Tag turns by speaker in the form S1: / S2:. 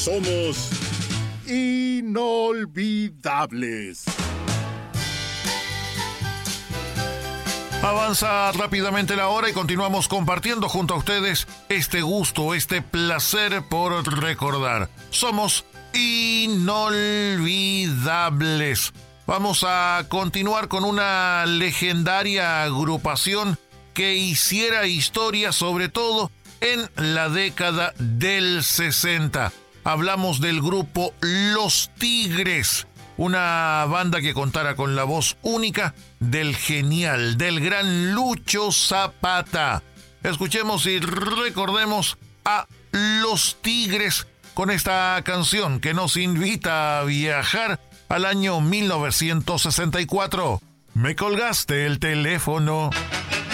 S1: somos inolvidables.
S2: Avanza rápidamente la hora y continuamos compartiendo junto a ustedes este gusto, este placer por recordar. Somos inolvidables. Vamos a continuar con una legendaria agrupación que hiciera historia, sobre todo en la década del 60. Hablamos del grupo Los Tigres, una banda que contara con la voz única del genial, del gran Lucho Zapata. Escuchemos y recordemos a Los Tigres con esta canción que nos invita a viajar al año 1964. Me colgaste el teléfono.